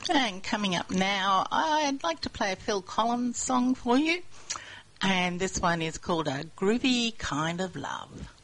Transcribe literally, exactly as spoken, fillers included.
And coming up now, I'd like to play a Phil Collins song for you. And this one is called A Groovy Kind of Love.